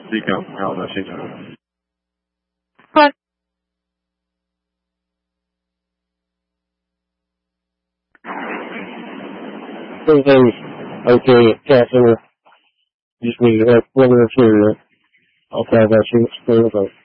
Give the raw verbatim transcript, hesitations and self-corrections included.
立刻还有到现场。 But Everything's okay at Castle. Just need to have one or two. I'll have that shit split up.